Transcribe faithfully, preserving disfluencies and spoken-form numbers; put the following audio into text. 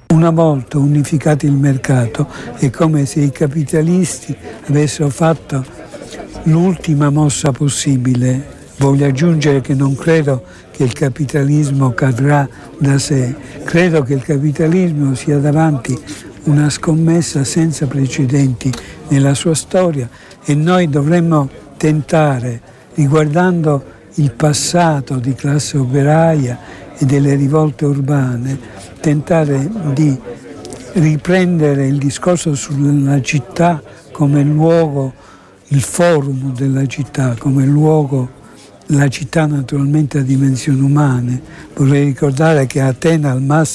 Una volta unificato il mercato è come se i capitalisti avessero fatto l'ultima mossa possibile. Voglio aggiungere che non credo che il capitalismo cadrà da sé, credo che il capitalismo sia davanti una scommessa senza precedenti nella sua storia e noi dovremmo tentare, riguardando il passato di classe operaia e delle rivolte urbane, tentare di riprendere il discorso sulla città come luogo, il forum della città, come luogo, la città naturalmente a dimensioni umane. Vorrei ricordare che Atene al massimo